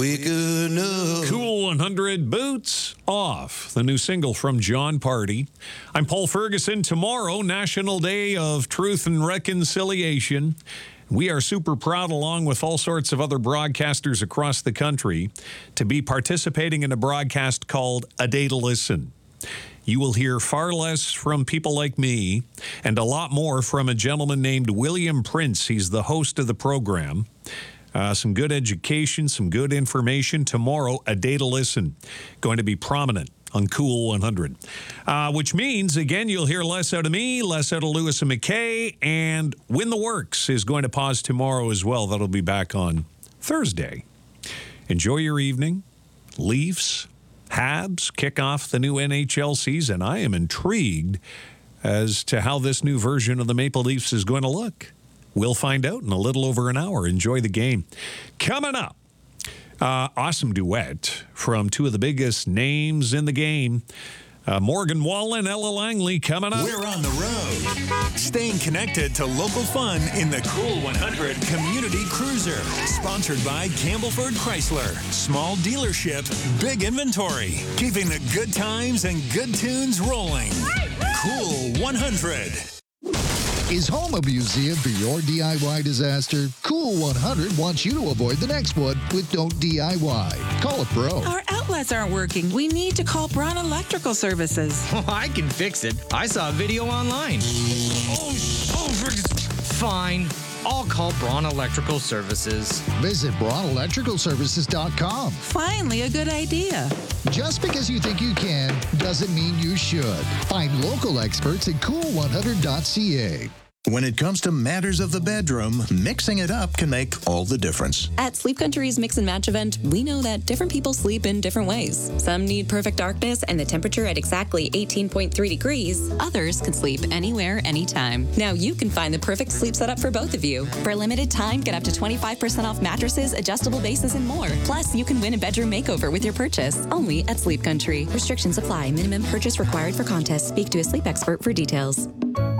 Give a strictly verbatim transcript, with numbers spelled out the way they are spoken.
We could know. Cool one hundred, Boots Off, the new single from John Party. I'm Paul Ferguson. Tomorrow, National Day of Truth and Reconciliation. We are super proud, along with all sorts of other broadcasters across the country, to be participating in a broadcast called A Day to Listen. You will hear far less from people like me and a lot more from a gentleman named William Prince. He's the host of the program. Uh, some good education, some good information. Tomorrow, A Day to Listen, going to be prominent on Cool one hundred, uh, which means, again, you'll hear less out of me, less out of Lewis and McKay, and Win the Works is going to pause tomorrow as well. That'll be back on Thursday. Enjoy your evening. Leafs, Habs kick off the new N H L season. I am intrigued as to how this new version of the Maple Leafs is going to look. We'll find out in a little over an hour. Enjoy the game. Coming up, uh, awesome duet from two of the biggest names in the game. Uh, Morgan Wallen, Ella Langley coming up. We're on the road. Staying connected to local fun in the Cool one hundred Community Cruiser. Sponsored by Campbellford Chrysler. Small dealership, big inventory. Keeping the good times and good tunes rolling. Cool one hundred. Is home a museum for your D I Y disaster? Cool one hundred wants you to avoid the next one with Don't D I Y. Call a pro. Our outlets aren't working. We need to call Braun Electrical Services. Oh, I can fix it. I saw a video online. Oh, oh, fine. I'll call Braun Electrical Services. Visit braun electrical services dot com. Finally, a good idea. Just because you think you can doesn't mean you should. Find local experts at cool one hundred dot c a. When it comes to matters of the bedroom, mixing it up can make all the difference. At Sleep Country's Mix and Match event, we know that different people sleep in different ways. Some need perfect darkness and the temperature at exactly eighteen point three degrees. Others can sleep anywhere, anytime. Now you can find the perfect sleep setup for both of you. For a limited time, get up to twenty-five percent off mattresses, adjustable bases, and more. Plus, you can win a bedroom makeover with your purchase. Only at Sleep Country. Restrictions apply. Minimum purchase required for contest. Speak to a sleep expert for details.